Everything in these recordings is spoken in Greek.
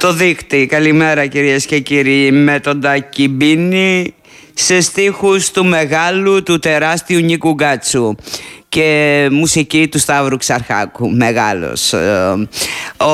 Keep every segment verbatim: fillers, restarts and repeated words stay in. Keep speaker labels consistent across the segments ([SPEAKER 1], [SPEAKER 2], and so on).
[SPEAKER 1] το δίκτυ. Καλημέρα κυρίες και κύριοι, με τον Τάκη Μπίνη σε στίχους του μεγάλου, του τεράστιου Νίκου Γκάτσου και μουσική του Σταύρου Ξαρχάκου, μεγάλος. Ο,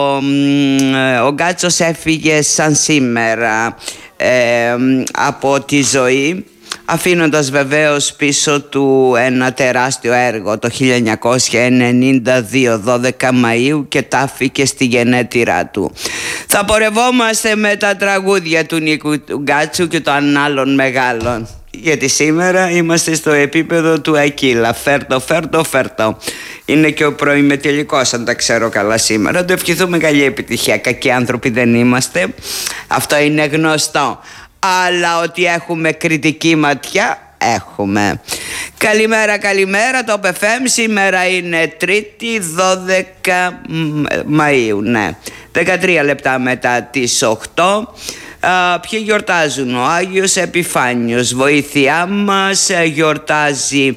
[SPEAKER 1] ο Γκάτσος έφυγε σαν σήμερα ε, από τη ζωή, αφήνοντας βεβαίως πίσω του ένα τεράστιο έργο το χίλια εννιακόσια ενενήντα δύο, δώδεκα Μαΐου, και τάφηκε στη γενέτειρά του. Θα πορευόμαστε με τα τραγούδια του Νίκου Γκάτσου και των άλλων μεγάλων, γιατί σήμερα είμαστε στο επίπεδο του Ακύλα. Φέρτο, φέρτο, φέρτο. Είναι και ο προημετελικός, αν τα ξέρω καλά σήμερα. Το ευχηθούμε καλή επιτυχία. Κακοί άνθρωποι δεν είμαστε, αυτό είναι γνωστό. Αλλά ότι έχουμε κριτική ματιά, έχουμε. Καλημέρα, καλημέρα, το πι εφ εμ. Σήμερα είναι Τρίτη, δώδεκα Μαΐου, ναι, δεκατρία λεπτά μετά τις οκτώ. Α, ποιοι γιορτάζουν? Ο Άγιος Επιφάνιος, βοήθειά μας. Γιορτάζει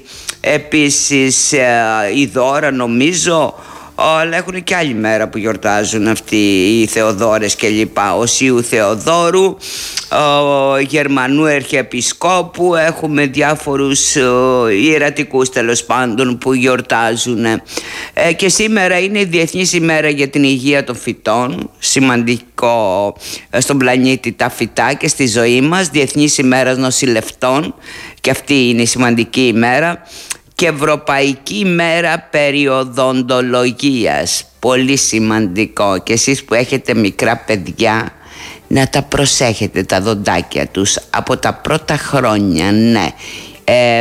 [SPEAKER 1] επίσης η Δώρα, νομίζω, αλλά έχουν και άλλη μέρα που γιορτάζουν αυτοί οι Θεοδόρες και λοιπά. Ο Σίου Θεοδόρου, ο Γερμανού Αρχιεπισκόπου, έχουμε διάφορους ο, ιερατικούς τέλος πάντων που γιορτάζουν. Ε, και σήμερα είναι η Διεθνής ημέρα για την υγεία των φυτών. Σημαντικό στον πλανήτη τα φυτά και στη ζωή μας. Διεθνής ημέρα νοσηλευτών, και αυτή είναι η σημαντική ημέρα. Και Ευρωπαϊκή ημέρα περιοδοντολογίας. Πολύ σημαντικό. Και εσείς που έχετε μικρά παιδιά, να τα προσέχετε τα δοντάκια τους από τα πρώτα χρόνια, ναι. Ε,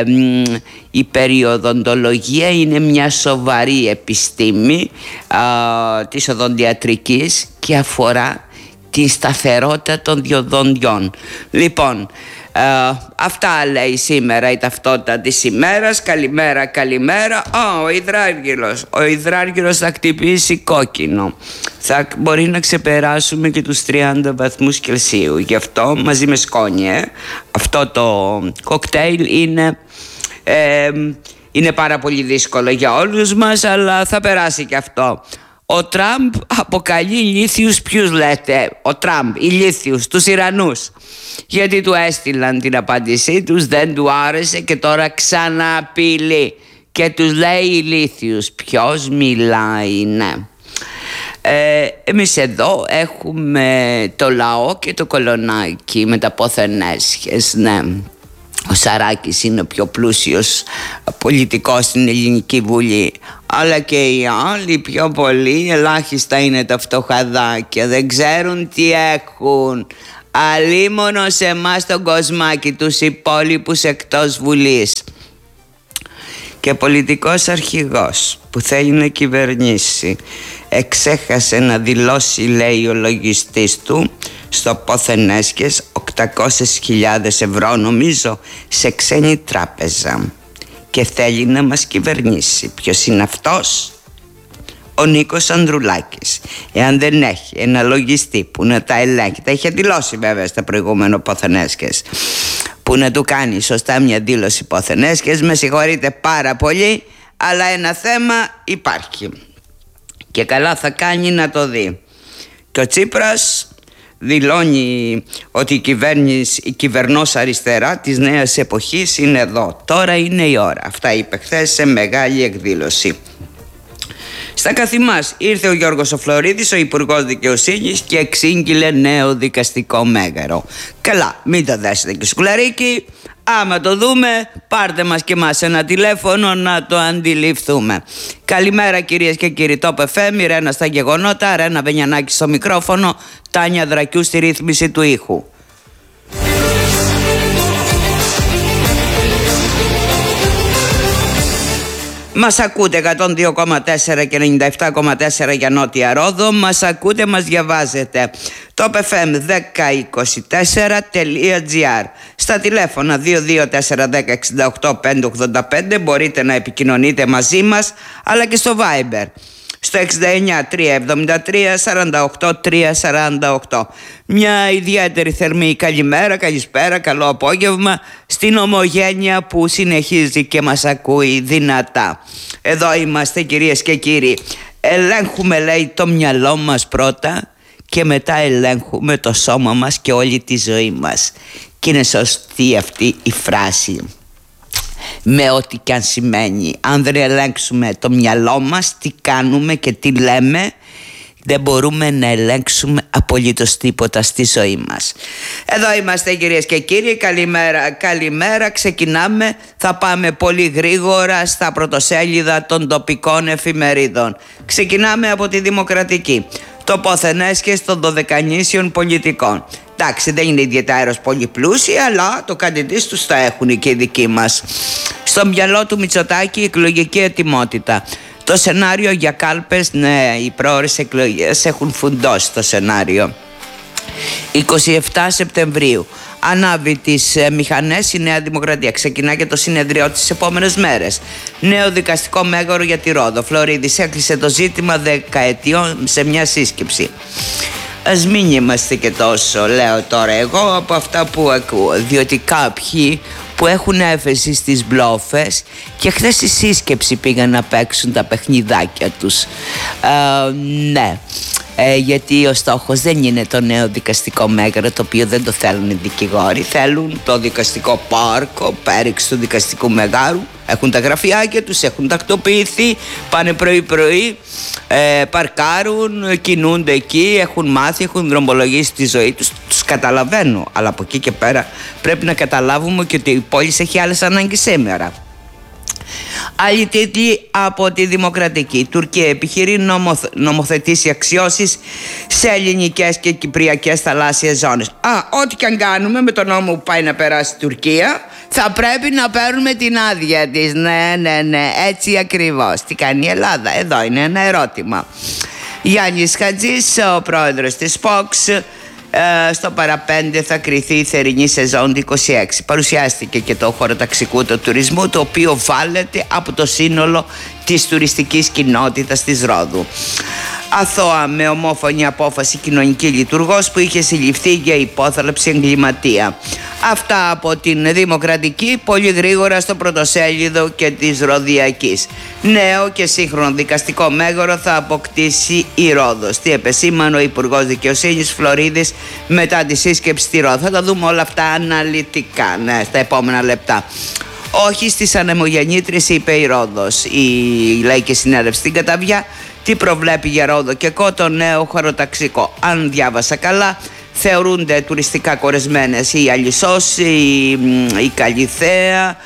[SPEAKER 1] η περιοδοντολογία είναι μια σοβαρή επιστήμη α, της οδοντιατρικής και αφορά τη σταθερότητα των διοδοντιών. Λοιπόν, Uh, αυτά λέει σήμερα η ταυτότητα της ημέρας. Καλημέρα, καλημέρα. Oh, ο Ιδράργυρος. Ο Ιδράργυρος θα χτυπήσει κόκκινο. Θα μπορεί να ξεπεράσουμε και τους τριάντα βαθμούς Κελσίου. Γι' αυτό μαζί με σκόνη, ε, αυτό το κοκτέιλ είναι, ε, είναι πάρα πολύ δύσκολο για όλους μας, αλλά θα περάσει και αυτό. Ο Τραμπ αποκαλεί ηλίθιους ποιους λέτε? Ο Τραμπ, ηλίθιους, τους Ιρανούς. Γιατί του έστειλαν την απάντησή τους, δεν του άρεσε και τώρα ξαναπειλεί και τους λέει ηλίθιους. Ποιος μιλάει? Ναι. Ε, εμείς εδώ έχουμε το λαό και το κολονάκι με τα πόθεν έσχες, ναι. Ο Σαράκης είναι ο πιο πλούσιος πολιτικός στην Ελληνική Βουλή, αλλά και οι άλλοι πιο πολύ, ελάχιστα είναι τα φτωχαδάκια, δεν ξέρουν τι έχουν. Αλίμονο σε εμάς τον κοσμάκι, τους υπόλοιπους εκτός Βουλής. Και πολιτικός αρχηγός που θέλει να κυβερνήσει εξέχασε να δηλώσει, λέει ο λογιστής του στο πόθεν έσχες, οκτακόσιες χιλιάδες ευρώ νομίζω σε ξένη τράπεζα, και θέλει να μας κυβερνήσει. Ποιος είναι αυτός? Ο Νίκος Ανδρουλάκης. Εάν δεν έχει ένα λογιστή που να τα ελέγχει, τα είχε δηλώσει βέβαια στα προηγούμενο πόθεν έσχες, που να του κάνει σωστά μια δήλωση πόθεν έσχες, με συγχωρείτε πάρα πολύ, αλλά ένα θέμα υπάρχει και καλά θα κάνει να το δει. Και ο Τσίπρας δηλώνει ότι η κυβέρνηση, η κυβερνός αριστερά της νέας εποχής είναι εδώ. Τώρα είναι η ώρα. Αυτά είπε χθες σε μεγάλη εκδήλωση. Στα καθημάς ήρθε ο Γιώργος ο Φλωρίδης, ο Υπουργός Δικαιοσύνης, και εξήγηλε νέο δικαστικό μέγαρο. Καλά, μην το δέσετε και σκουλαρίκι. Άμα το δούμε, πάρτε μας και μας ένα τηλέφωνο να το αντιληφθούμε. Καλημέρα κυρίες και κύριοι, το πι εφ εμ, η Ρένα στα γεγονότα, Ρένα Βενιανάκη στο μικρόφωνο, Τάνια Δρακιού στη ρύθμιση του ήχου. Μας ακούτε εκατόν δύο κόμμα τέσσερα και ενενήντα επτά κόμμα τέσσερα για Νότια Ρόδο. Μας ακούτε, μας διαβάζετε. Το πι εφ εμ δέκα είκοσι τέσσερα τελεία τζι άρ. Στα τηλέφωνα δύο δύο τέσσερα ένα μηδέν έξι οκτώ πέντε ογδόντα πέντε μπορείτε να επικοινωνείτε μαζί μας, αλλά και στο Viber στο εξήντα εννιά τριακόσια εβδομήντα τρία σαράντα οκτώ τριακόσια σαράντα οκτώ. Μια ιδιαίτερη θερμή καλημέρα, καλησπέρα, καλό απόγευμα στην ομογένεια που συνεχίζει και μας ακούει δυνατά. Εδώ είμαστε κυρίες και κύριοι. Ελέγχουμε, λέει, το μυαλό μας πρώτα και μετά ελέγχουμε το σώμα μας και όλη τη ζωή μας. Και είναι σωστή αυτή η φράση, με ό,τι και αν σημαίνει. Αν δεν ελέγξουμε το μυαλό μας, τι κάνουμε και τι λέμε, δεν μπορούμε να ελέγξουμε απολύτως τίποτα στη ζωή μας. Εδώ είμαστε, κυρίες και κύριοι. Καλημέρα, καλημέρα. Ξεκινάμε. Θα πάμε πολύ γρήγορα στα πρωτοσέλιδα των τοπικών εφημερίδων. Ξεκινάμε από τη Δημοκρατική. Τοποθενέσχες των δωδεκανήσιων πολιτικών. Εντάξει, δεν είναι ιδιαίτερα πολύ πλούσιοι, αλλά το κάτι της τους τα έχουν και οι δικοί μας. Στο μυαλό του Μητσοτάκη η εκλογική ετοιμότητα. Το σενάριο για κάλπες, ναι, οι πρόορες εκλογές έχουν φουντώσει το σενάριο. είκοσι επτά Σεπτεμβρίου. Ανάβει τις ε, μηχανές η Νέα Δημοκρατία. Ξεκινά και το συνεδριό τις επόμενες μέρες. Νέο δικαστικό μέγαρο για τη Ρόδο. Φλωρίδης έκλεισε το ζήτημα δεκαετιών σε μια σύσκεψη. Ας μην είμαστε και τόσο, λέω τώρα εγώ, από αυτά που ακούω, διότι κάποιοι που έχουν έφεση στις μπλόφες και χθες στη σύσκεψη πήγαν να παίξουν τα παιχνιδάκια τους. Ε, ναι, ε, γιατί ο στόχος δεν είναι το νέο δικαστικό μέγαρο, το οποίο δεν το θέλουν οι δικηγόροι. Θέλουν το δικαστικό πάρκο, πέριξη του δικαστικού μεγάρου. Έχουν τα γραφιάκια τους, έχουν τακτοποιηθεί, πάνε πρωί-πρωί, ε, παρκάρουν, κινούνται εκεί, έχουν μάθει, έχουν δρομολογήσει τη ζωή τους. Τους καταλαβαίνω, αλλά από εκεί και πέρα πρέπει να καταλάβουμε και ότι η πόλη έχει άλλες ανάγκες σήμερα. Άλλοι τίτλοι από τη Δημοκρατική. Η Τουρκία επιχειρεί νομοθ... νομοθετήσει αξιώσεις σε ελληνικές και κυπριακές θαλάσσιες ζώνες. Α, ό,τι και αν κάνουμε με τον νόμο που πάει να περάσει η Τουρκία, θα πρέπει να παίρνουμε την άδεια της. Ναι, ναι, ναι, έτσι ακριβώς. Τι κάνει η Ελλάδα? Εδώ είναι ένα ερώτημα. Γιάννης Χατζής, ο πρόεδρος της Fox. Στο παραπέντε θα κριθεί η θερινή σεζόν του είκοσι έξι. Παρουσιάστηκε και το χωροταξικού του τουρισμού, το οποίο βάλεται από το σύνολο της τουριστικής κοινότητας της Ρόδου. Αθώα με ομόφωνη απόφαση κοινωνική λειτουργός που είχε συλληφθεί για υπόθαλψη εγκληματία. Αυτά από την Δημοκρατική. Πολύ γρήγορα στο πρωτοσέλιδο και της Ροδιακής. Νέο και σύγχρονο δικαστικό μέγαρο θα αποκτήσει η Ρόδος. Τι επεσήμανε ο Υπουργός Δικαιοσύνης Φλωρίδης μετά τη σύσκεψη στη Ρόδο. Θα τα δούμε όλα αυτά αναλυτικά, ναι, στα επόμενα λεπτά. Όχι στις ανεμογεννήτρες, είπε η Ρόδος. Η Λαϊκή Συνέλευση στην Καταβιά. Τι προβλέπει για Ρόδο και Κο το νέο χωροταξικό? Αν διάβασα καλά, θεωρούνται τουριστικά κορεσμένες η Αλισσός, η, η Καλιθέα,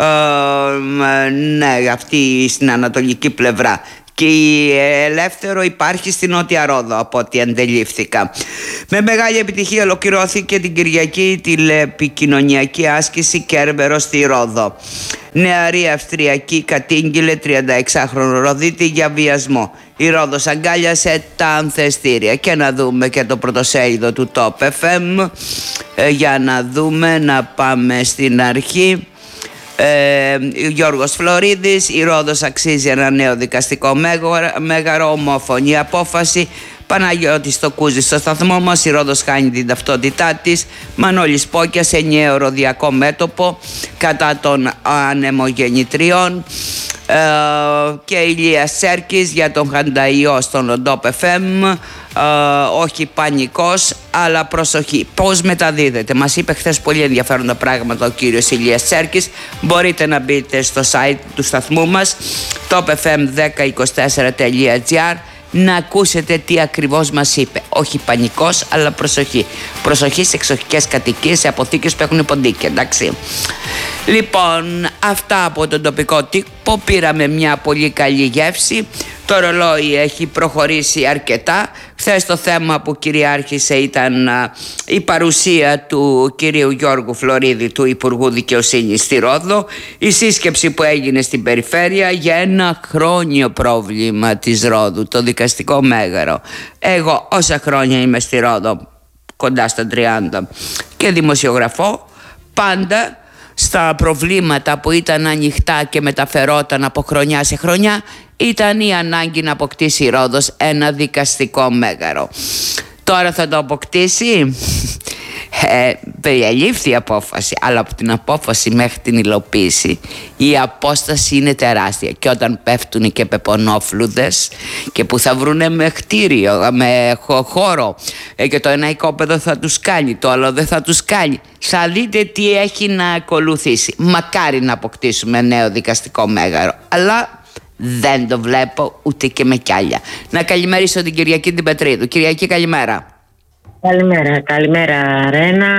[SPEAKER 1] ε, ναι, αυτή στην ανατολική πλευρά. Και η Ελεύθερο υπάρχει στην Νότια Ρόδο, από ό,τι αντελήφθηκα. Με μεγάλη επιτυχία ολοκληρώθηκε την Κυριακή η τηλεπικοινωνιακή άσκηση Κέρβερο στη Ρόδο. Νεαρή Αυστριακή κατήγγειλε τριανταεξάχρονο Ροδίτη για βιασμό. Η Ρόδος αγκάλιασε τα ανθεστήρια. Και να δούμε και το πρωτοσέλιδο του Top εφ εμ, ε, για να δούμε, να πάμε στην αρχή. Ε, Γιώργος Φλωρίδης, η Ρόδος αξίζει ένα νέο δικαστικό μέγαρο, ομόφωνη απόφαση. Παναγιώτης Στοκούζη στο σταθμό μας, η Ρόδος χάνει την ταυτότητά της. Μανώλης Πόκιας, ενιαίο ροδιακό μέτωπο κατά των ανεμογεννητριών. Ε, και Ηλίας Σέρκης για τον Χανταϊό στον Top εφ εμ. Ε, όχι πανικός, αλλά προσοχή. Πώς μεταδίδεται? Μας είπε χθες πολύ ενδιαφέροντα πράγματα ο κύριος Ηλίας Σέρκης. Μπορείτε να μπείτε στο site του σταθμού μας top f m δέκα είκοσι τέσσερα τελεία g r να ακούσετε τι ακριβώς μας είπε. Όχι πανικός, αλλά προσοχή. Προσοχή σε εξοχικές κατοικίες, σε αποθήκες που έχουν ποντίκια, εντάξει. Λοιπόν, αυτά από τον τοπικό τύπο. Πήραμε μια πολύ καλή γεύση. Το ρολόι έχει προχωρήσει αρκετά. Χθες το θέμα που κυριάρχησε ήταν α, η παρουσία του κυρίου Γιώργου Φλωρίδη, του Υπουργού Δικαιοσύνης στη Ρόδο, η σύσκεψη που έγινε στην περιφέρεια για ένα χρόνιο πρόβλημα της Ρόδου, το δικαστικό μέγαρο. Εγώ όσα χρόνια είμαι στη Ρόδο, κοντά στα τριάντα, και δημοσιογραφώ, πάντα στα προβλήματα που ήταν ανοιχτά και μεταφερόταν από χρονιά σε χρονιά ήταν η ανάγκη να αποκτήσει η Ρόδος ένα δικαστικό μέγαρο. Τώρα θα το αποκτήσει. Ε, περιελήφθη η απόφαση, αλλά από την απόφαση μέχρι την υλοποίηση η απόσταση είναι τεράστια. Και όταν πέφτουν και πεπονόφλουδες και που θα βρουνε με κτίριο, με χώρο, ε, και το ένα οικόπεδο θα τους κάνει, το άλλο δεν θα τους κάνει. Θα δείτε τι έχει να ακολουθήσει. Μακάρι να αποκτήσουμε νέο δικαστικό μέγαρο, αλλά δεν το βλέπω ούτε και με κιάλια. Να καλημερίσω την Κυριακή την Πετρίδου. Κυριακή, καλημέρα.
[SPEAKER 2] Καλημέρα, καλημέρα Ρένα.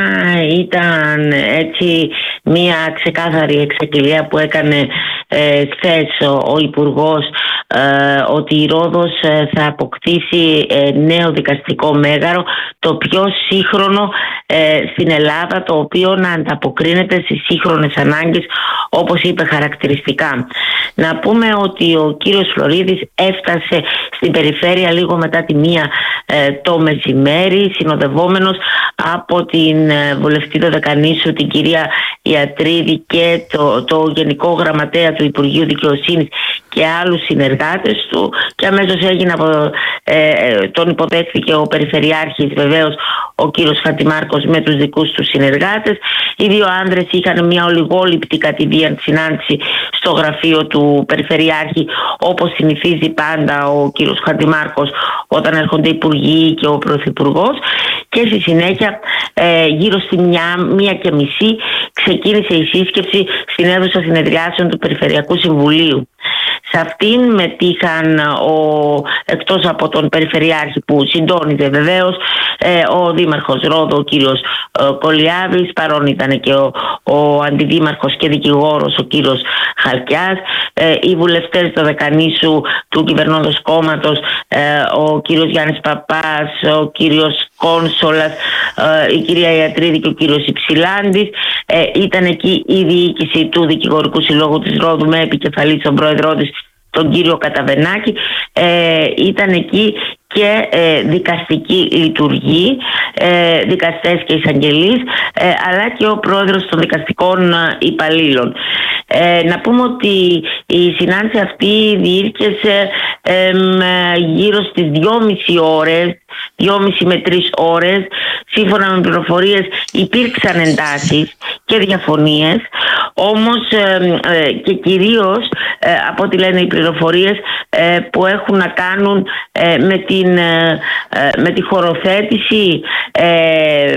[SPEAKER 2] Ήταν έτσι μια ξεκάθαρη εξαγγελία που έκανε ε, χθες ο, ο Υπουργός ε, ότι η Ρόδος ε, θα αποκτήσει ε, νέο δικαστικό μέγαρο, το πιο σύγχρονο ε, στην Ελλάδα, το οποίο να ανταποκρίνεται στις σύγχρονες ανάγκες, όπως είπε χαρακτηριστικά. Να πούμε ότι ο κύριος Φλωρίδης έφτασε στην περιφέρεια λίγο μετά τη μία ε, το μεσημέρι, συνοδευόμενος από την ε, βουλευτή Δωδεκανήσου, την κυρία Ιατρίδη, και το, το Γενικό Γραμματέα του Υπουργείου Δικαιοσύνης και άλλους συνεργάτες του, και αμέσως έγινε από, ε, τον υποδέχθηκε ο Περιφερειάρχης, βεβαίως ο κύριος Χατζημάρκος, με τους δικούς του συνεργάτες. Οι δύο άνδρες είχαν μια ολιγόληπτη κατηδίαν συνάντηση στο γραφείο του Περιφερειάρχη, όπως συνηθίζει πάντα ο κύριος Χατζημάρκος όταν έρχονται υπουργοί και ο Πρωθυπουργός, και στη συνέχεια ε, γύρω στη μια, μία και μισή ξεκίνησε η σύσκεψη στην αίθουσα συνεδριάσεων του Περιφερειακού Συμβουλίου. Σε αυτήν μετήχαν ο, εκτός από τον Περιφερειάρχη που συντόνιζε βεβαίως, ε, ο Δήμαρχος Ρόδου, ο κύριος ε, Κολιάβης, παρόν ήταν και ο, ο Αντιδήμαρχος και δικηγόρος ο κύριος Χαλκιάς, ε, οι βουλευτές Δωδεκανήσου του κυβερνώντος κόμματος, ε, ο κύριος Γιάννης Παπάς, ο κύριος Κόνσολας, ε, η κυρία Ιατρίδη και ο κύριος Υψηλάντης. Ε, ήταν εκεί η διοίκηση του Δικηγορικού Συλλόγου της Ρόδου με επικεφαλή τον πρόεδρό της, τον κύριο Καταβενάκη. Ε, ήταν εκεί και ε, δικαστική λειτουργή, ε, δικαστές και εισαγγελείς, ε, αλλά και ο πρόεδρος των δικαστικών ε, υπαλλήλων. Ε, να πούμε ότι η συνάντηση αυτή διήρκεσε ε, γύρω στις δυόμιση ώρες, δυόμιση με τρεις ώρες. Σύμφωνα με πληροφορίες υπήρξαν εντάσεις και διαφωνίες, όμως ε, ε, και κυρίως ε, από ό,τι λένε οι πληροφορίες ε, που έχουν να κάνουν ε, με, την, ε, με τη χωροθέτηση ε,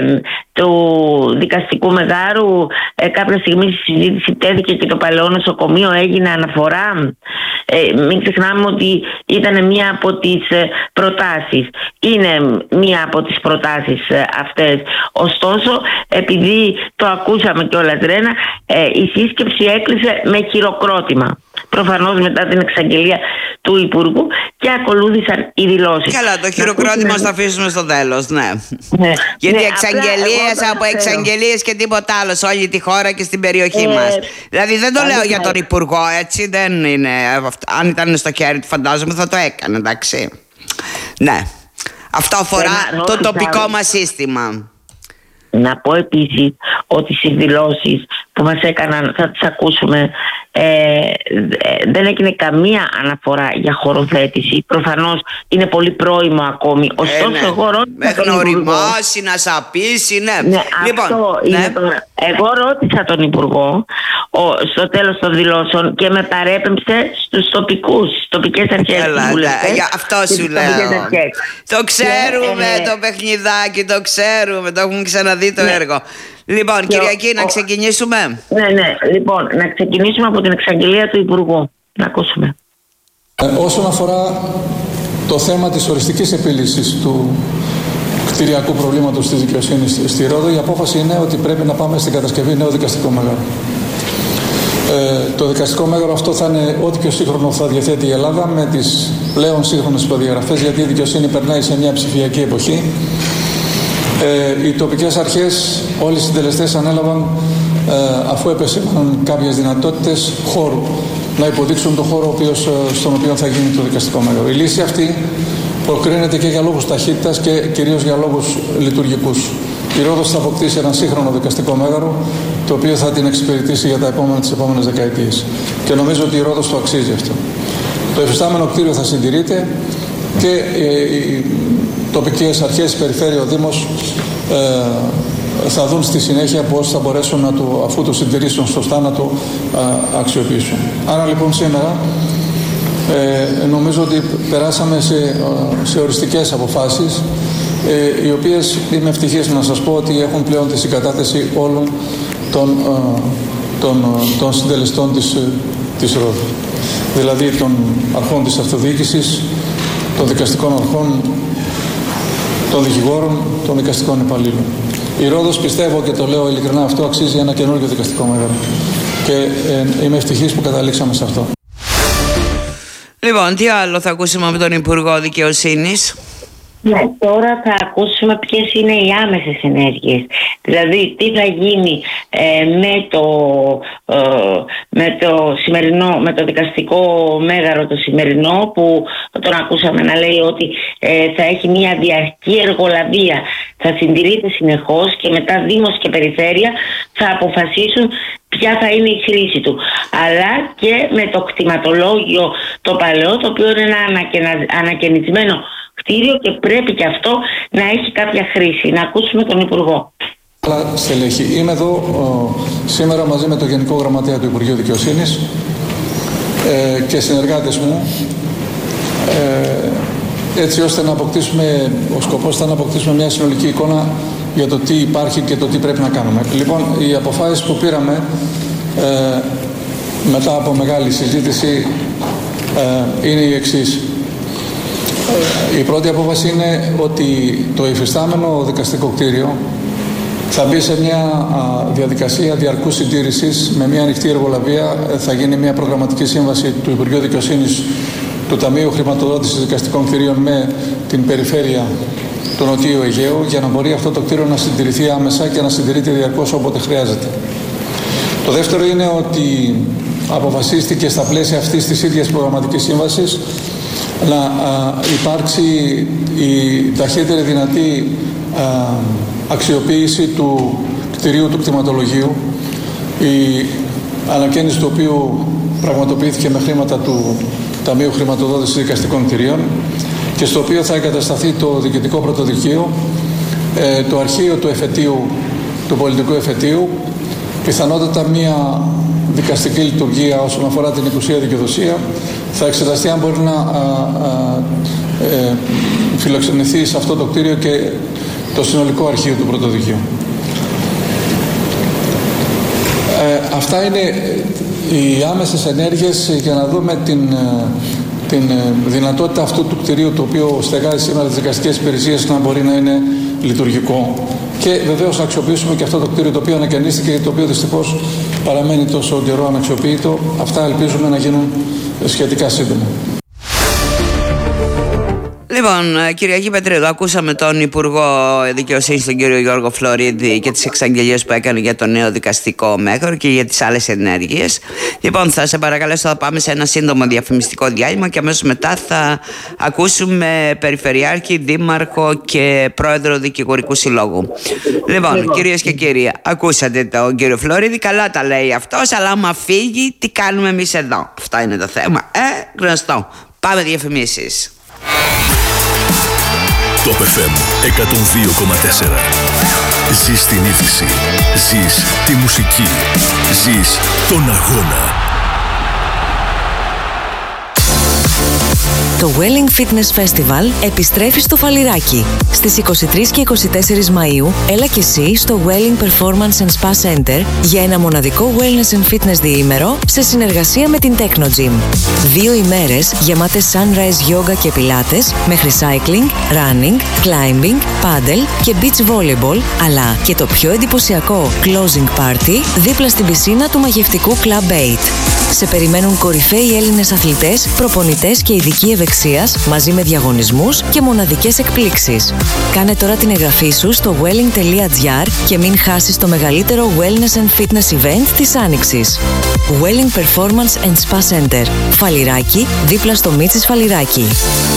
[SPEAKER 2] του δικαστικού μεγάρου. Ε, κάποια στιγμή στη συζήτηση τέθηκε και το παλαιό νοσοκομείο, έγινε αναφορά. Ε, μην ξεχνάμε ότι ήταν μία από τις ε, προτάσεις. Είναι μία από τις προτάσεις ε, αυτές. Ωστόσο, επειδή το ακούσαμε κιόλας Ρένα, ε, η σύσκεψη έκλεισε με χειροκρότημα. Προφανώς μετά την εξαγγελία του Υπουργού, και ακολούθησαν οι δηλώσεις.
[SPEAKER 1] Καλά, το χειροκρότημα να... θα αφήσουμε στο τέλος, ναι. ναι. Γιατί ναι, εξαγγελίες από εξαγγελίες και τίποτα άλλο σε όλη τη χώρα και στην περιοχή ε, μας. Δηλαδή δεν το λέω για τον Υπουργό, έτσι, δεν είναι. Αν ήταν στο χέρι του, φαντάζομαι θα το έκανε, εντάξει. Ναι. Αυτό αφορά ε, το τοπικό μας σύστημα.
[SPEAKER 2] Να πω επίσης ότι στις δηλώσεις που μας έκαναν, θα τις ακούσουμε, ε, δεν έγινε καμία αναφορά για χωροθέτηση. Προφανώς είναι πολύ πρόημο ακόμη. Ωστόσο, ε, ναι. εγώ ρώτησα
[SPEAKER 1] τον Υπουργό. Να σαπίσει, ναι.
[SPEAKER 2] ναι
[SPEAKER 1] λοιπόν,
[SPEAKER 2] αυτό ναι. είναι τώρα. Εγώ ρώτησα τον Υπουργό ο, στο τέλος των δηλώσεων και με παρέπεμψε στους τοπικούς, στις τοπικές αρχές.
[SPEAKER 1] Έλα, ναι, αυτό σου λέω. Το ξέρουμε και, ε, το παιχνιδάκι, το ξέρουμε, το έχουμε ξαναδεί το ναι. έργο. Λοιπόν, και Κυριακή, ο... να ξεκινήσουμε.
[SPEAKER 2] Ναι, ναι. Λοιπόν, να ξεκινήσουμε από την εξαγγελία του Υπουργού. Να ακούσουμε.
[SPEAKER 3] Ε, όσον αφορά το θέμα της οριστικής επίλυσης του κτηριακού προβλήματος της δικαιοσύνης στη Ρόδο, η απόφαση είναι ότι πρέπει να πάμε στην κατασκευή νέου δικαστικού μέγαρου. Ε, το δικαστικό μέγαρο αυτό θα είναι ό,τι πιο σύγχρονο θα διαθέτει η Ελλάδα, με τις πλέον σύγχρονες προδιαγραφές, γιατί η δικαιοσύνη περνάει σε μια ψηφιακή εποχή. Ε, οι τοπικές αρχές, όλοι οι συντελεστές ανέλαβαν, ε, αφού επεσήμαναν κάποιες δυνατότητες χώρου, να υποδείξουν τον χώρο οποίος, στον οποίο θα γίνει το δικαστικό μέγαρο. Η λύση αυτή προκρίνεται και για λόγους ταχύτητας και κυρίως για λόγους λειτουργικούς. Η Ρόδος θα αποκτήσει ένα σύγχρονο δικαστικό μέγαρο, το οποίο θα την εξυπηρετήσει για τα επόμενα, τις επόμενες δεκαετίες. Και νομίζω ότι η Ρόδος το αξίζει αυτό. Το εφιστάμενο κτίριο θα συντηρείται και ε, οι τοπικές αρχές, η περιφέρεια, ο Δήμος ε, θα δουν στη συνέχεια πώς θα μπορέσουν να το, αφού το συντηρήσουν σωστά, να το α, αξιοποιήσουν. Άρα λοιπόν σήμερα ε, νομίζω ότι περάσαμε σε, σε οριστικές αποφάσεις ε, οι οποίες είμαι ευτυχής να σας πω ότι έχουν πλέον τη συγκατάθεση όλων των, ε, των, των συντελεστών της, της Ρόδου. Δηλαδή των αρχών της αυτοδιοίκησης, των δικαστικών αρχών, των δικηγόρων, των δικαστικών υπαλλήλων. Η Ρόδος, πιστεύω και το λέω ειλικρινά αυτό, αξίζει ένα καινούργιο δικαστικό μέγαρο. Και ε, είμαι ευτυχής που καταλήξαμε σε αυτό.
[SPEAKER 1] Λοιπόν, τι άλλο θα ακούσουμε από τον Υπουργό Δικαιοσύνης?
[SPEAKER 2] Ναι, τώρα θα ακούσουμε ποιες είναι οι άμεσες ενέργειες. Δηλαδή, τι θα γίνει ε, με, το, ε, με το σημερινό, με το δικαστικό μέγαρο το σημερινό, που τον ακούσαμε να λέει ότι ε, θα έχει μια διαρκή εργολαβία, θα συντηρείται συνεχώς και μετά Δήμος και Περιφέρεια θα αποφασίσουν ποια θα είναι η χρήση του. Αλλά και με το κτηματολόγιο το παλαιό, το οποίο είναι ένα ανακαινισμένο κτίριο και πρέπει και αυτό να έχει κάποια χρήση. Να ακούσουμε τον Υπουργό.
[SPEAKER 3] Στελέχη. Είμαι εδώ ο, σήμερα μαζί με τον Γενικό Γραμματέα του Υπουργείου Δικαιοσύνης ε, και συνεργάτες μου, ε, έτσι ώστε να αποκτήσουμε, ο σκοπός ήταν να αποκτήσουμε μια συνολική εικόνα για το τι υπάρχει και το τι πρέπει να κάνουμε. Λοιπόν, οι αποφάσεις που πήραμε ε, μετά από μεγάλη συζήτηση ε, είναι οι εξής. Η πρώτη απόφαση είναι ότι το υφιστάμενο δικαστικό κτίριο θα μπει σε μια α, διαδικασία διαρκούς συντήρησης με μια ανοιχτή εργολαβία. Θα γίνει μια προγραμματική σύμβαση του Υπουργείου Δικαιοσύνης, του Ταμείου Χρηματοδότησης Δικαστικών Κτηρίων με την περιφέρεια του Νοτιού Αιγαίου, για να μπορεί αυτό το κτίριο να συντηρηθεί άμεσα και να συντηρείται διαρκώς όποτε χρειάζεται. Το δεύτερο είναι ότι αποφασίστηκε στα πλαίσια αυτής της ίδιας προγραμματικής σύμβασης να α, υπάρξει η ταχύτερη δυνατή α, αξιοποίηση του κτηρίου του κτηματολογίου, η ανακαίνιση του οποίου πραγματοποιήθηκε με χρήματα του Ταμείου Χρηματοδότησης Δικαστικών Κτηρίων και στο οποίο θα εγκατασταθεί το διοικητικό πρωτοδικείο, ε, το αρχείο του εφετείου, του πολιτικού εφετείου, πιθανότατα μια δικαστική λειτουργία όσον αφορά την εξουσία δικαιοδοσία. Θα εξεταστεί αν μπορεί να α, α, ε, φιλοξενηθεί σε αυτό το κτίριο και το συνολικό αρχείο του πρωτοδικείου. Ε, αυτά είναι οι άμεσες ενέργειες για να δούμε την, την δυνατότητα αυτού του κτηρίου, το οποίο στεγάζει σήμερα τις δικαστικές υπηρεσίες, να μπορεί να είναι λειτουργικό. Και βεβαίως να αξιοποιήσουμε και αυτό το κτίριο το οποίο ανακαινίστηκε και το οποίο δυστυχώς παραμένει τόσο καιρό αναξιοποιητό. Αυτά ελπίζουμε να γίνουν σχετικά σύντομα.
[SPEAKER 1] Λοιπόν, Κυριακή Πετρίδου, ακούσαμε τον Υπουργό Δικαιοσύνης, τον κύριο Γιώργο Φλωρίδη, και τις εξαγγελίες που έκανε για το νέο δικαστικό μέγαρο και για τις άλλες ενέργειες. Λοιπόν, θα σε παρακαλέσω, θα πάμε σε ένα σύντομο διαφημιστικό διάλειμμα και αμέσως μετά θα ακούσουμε Περιφερειάρχη, Δήμαρχο και Πρόεδρο Δικηγορικού Συλλόγου. Λοιπόν, κυρίες και κύριοι, ακούσατε τον κύριο Φλωρίδη, καλά τα λέει αυτός, αλλά άμα φύγει, τι κάνουμε εμείς εδώ? Αυτό είναι το θέμα. Ε, γνωστό. Πάμε διαφημίσεις.
[SPEAKER 4] Top εφ εμ εκατόν δύο κόμμα τέσσερα. Ζεις την είδηση. Ζεις τη μουσική. Ζεις τον αγώνα.
[SPEAKER 5] Το Welling Fitness Festival επιστρέφει στο Φαλιράκι. Στις είκοσι τρεις και είκοσι τέσσερις Μαΐου, έλα και εσύ στο Welling Performance and Spa Center για ένα μοναδικό wellness and fitness διήμερο σε συνεργασία με την Techno Gym. Δύο ημέρες γεμάτες sunrise yoga και πιλάτες, μέχρι cycling, running, climbing, paddle και beach volleyball, αλλά και το πιο εντυπωσιακό closing party δίπλα στην πισίνα του μαγευτικού Club eight. Σε περιμένουν κορυφαίοι Έλληνες αθλητές, προπονητές και ειδικοί ευεξίας, μαζί με διαγωνισμούς και μοναδικές εκπλήξεις. Κάνε τώρα την εγγραφή σου στο welling τελεία gr και μην χάσεις το μεγαλύτερο wellness and fitness event της Άνοιξης. Welling Performance and Spa Center. Φαλιράκι, δίπλα στο Μίτσις Φαλιράκι.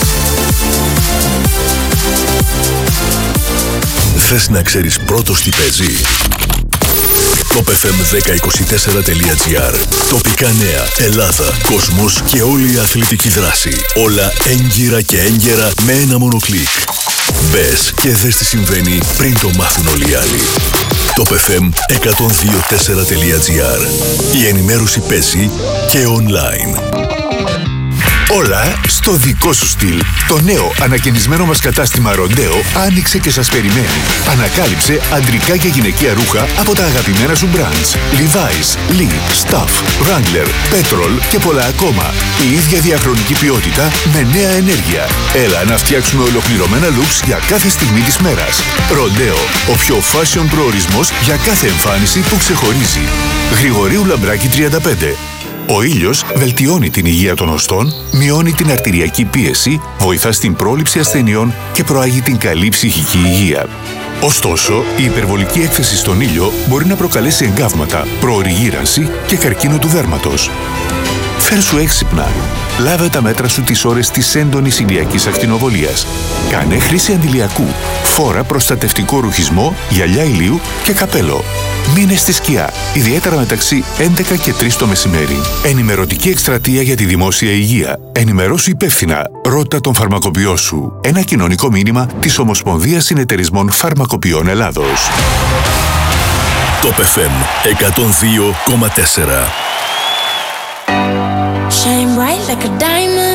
[SPEAKER 4] Θες να ξέρεις πρώτος τι παίζει? top εφ εμ δέκα είκοσι τέσσερα τελεία gr. Τοπικά νέα, Ελλάδα, κόσμος και όλη η αθλητική δράση. Όλα έγκυρα και έγκαιρα με ένα μόνο κλικ. Μπες και δες τι συμβαίνει πριν το μάθουν όλοι οι άλλοι. top εφ εμ εκατόν δύο κόμμα τέσσερα τελεία gr. Η ενημέρωση παίζει και online. Όλα στο δικό σου στυλ. Το νέο ανακαινισμένο μας κατάστημα Ροντέο άνοιξε και σας περιμένει. Ανακάλυψε αντρικά και γυναικεία ρούχα από τα αγαπημένα σου brands. Levi's, Lee, Stuff, Wrangler, Petrol και πολλά ακόμα. Η ίδια διαχρονική ποιότητα με νέα ενέργεια. Έλα να φτιάξουμε ολοκληρωμένα looks για κάθε στιγμή της μέρας. Ροντέο, ο πιο fashion προορισμός για κάθε εμφάνιση που ξεχωρίζει. Γρηγορίου Λαμπράκη τριάντα πέντε. Ο ήλιος βελτιώνει την υγεία των οστών, μειώνει την αρτηριακή πίεση, βοηθά στην πρόληψη ασθενειών και προάγει την καλή ψυχική υγεία. Ωστόσο, η υπερβολική έκθεση στον ήλιο μπορεί να προκαλέσει εγκάβματα, προωρή γύρανση και καρκίνο του δέρματος. Φέρ' έξυπνα. Λάβε τα μέτρα σου τις ώρες της έντονης ηλιακής ακτινοβολίας. Κάνε χρήση αντιλιακού. Φόρα προστατευτικό ρουχισμό, γυαλιά ηλίου και καπέλο. Μείνε στη σκιά, ιδιαίτερα μεταξύ έντεκα και τρεις το μεσημέρι. Ενημερωτική εκστρατεία για τη δημόσια υγεία. Ενημερώσου υπεύθυνα. Ρώτα τον φαρμακοποιό σου. Ένα κοινωνικό μήνυμα της Ομοσπονδίας Συνεταιρισμών Φαρμακοποιών Ελλάδος. Top εφ εμ εκατόν δύο κόμμα τέσσερα.
[SPEAKER 6] Shine bright like a diamond.